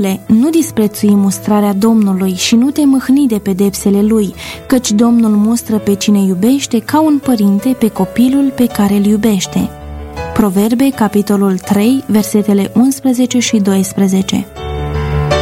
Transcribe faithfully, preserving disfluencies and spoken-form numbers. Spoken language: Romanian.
Fiule, nu disprețui mustrarea Domnului și nu te mâhni de pedepsele Lui, căci Domnul mustră pe cine iubește ca un părinte pe copilul pe care îl iubește. Proverbe, capitolul trei, versetele unsprezece și doisprezece.